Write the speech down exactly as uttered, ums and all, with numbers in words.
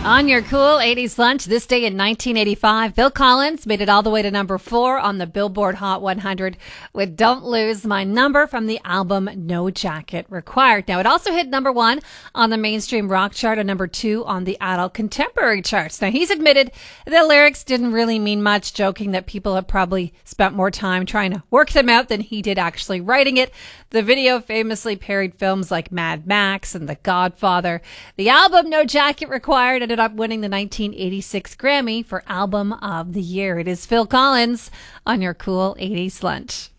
On your cool eighties lunch, this day in nineteen eighty-five, Phil Collins made it all the way to number four on the Billboard Hot one hundred with Don't Lose My Number from the album No Jacket Required. Now, it also hit number one on the mainstream rock chart and number two on the adult contemporary charts. Now, he's admitted the lyrics didn't really mean much, joking that people have probably spent more time trying to work them out than he did actually writing it. The video famously parodied films like Mad Max and The Godfather. The album No Jacket Required ended up winning the nineteen eighty-six Grammy for Album of the Year. It is Phil Collins on your cool eighties lunch.